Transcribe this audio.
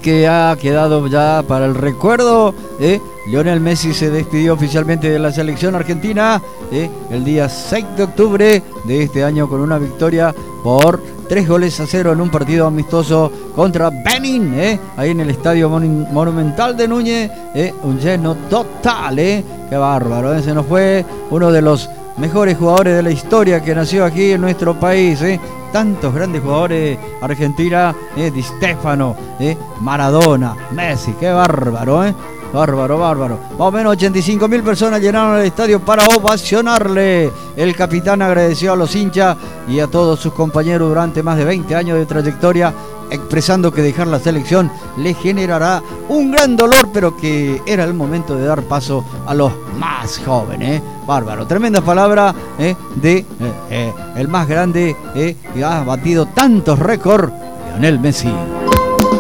que ha quedado ya para el recuerdo. Lionel Messi se despidió oficialmente de la selección argentina el día 6 de octubre de este año con una victoria por 3-0 en un partido amistoso contra Benin, ahí en el Estadio Monumental de Núñez, un lleno total, qué bárbaro, se nos fue uno de los mejores jugadores de la historia que nació aquí en nuestro país, tantos grandes jugadores Argentina, Di Stéfano, Maradona, Messi, qué bárbaro, bárbaro. Más o menos 85.000 personas llenaron el estadio para ovacionarle. El capitán agradeció a los hinchas y a todos sus compañeros durante más de 20 años de trayectoria, expresando que dejar la selección le generará un gran dolor, pero que era el momento de dar paso a los más jóvenes. Bárbaro, tremendas palabras de el más grande que ha batido tantos récords, Lionel Messi.